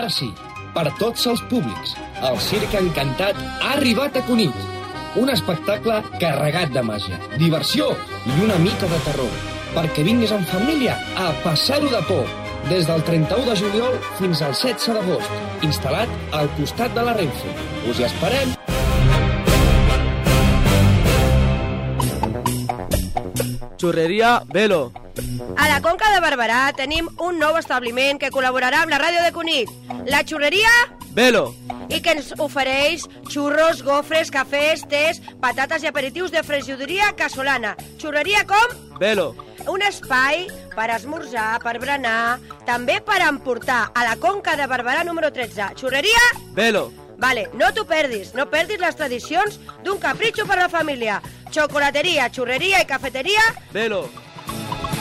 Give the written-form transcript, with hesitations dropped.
Ara sí, per tots els públics, el Circ Encantat ha arribat a Cunit. Un espectacle carregat de màgia, diversió i una mica de terror, perquè vinguis en família a passar-ho de por. Des del 31 de juliol fins al 16 d'agost, instal·lat al costat de la Renfe. Us hi esperem! Xurreria Velo. A la Conca de Barberà tenim un nou establiment que col·laborarà amb la ràdio de Cunit, la Xurreria Velo. i que ens ofereix xurros, gofres, cafès, tés, patates i aperitius de fregidoria casolana. Xurreria com? Velo. Un espai per esmorzar, per berenar, també per emportar a la Conca de Barberà número 13. Xurreria? Velo. Vale, no t'ho perdis, no perdis les tradicions d'un capritxo per a la família. Xocolateria, xurreria i cafeteria Velo.